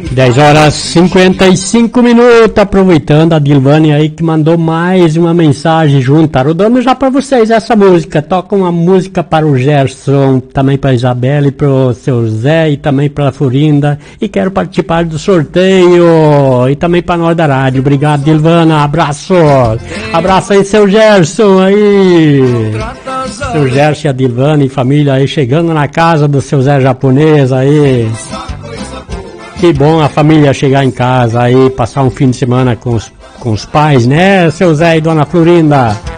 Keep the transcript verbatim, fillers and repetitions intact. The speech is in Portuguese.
dez horas e cinquenta e cinco minutos, aproveitando a Dilvane aí que mandou mais uma mensagem junto, tá rodando já pra vocês essa música, toca uma música para o Gerson, também pra Isabelle, pro seu Zé e também pra Florinda, e quero participar do sorteio, e também pra nós da rádio, obrigado Dilvana, abraço, abraço aí seu Gerson aí, seu Gerson e a Dilvana e família aí, chegando na casa do seu Zé japonês aí. Que bom a família chegar em casa aí, passar um fim de semana com os, com os pais, né, seu Zé e dona Florinda?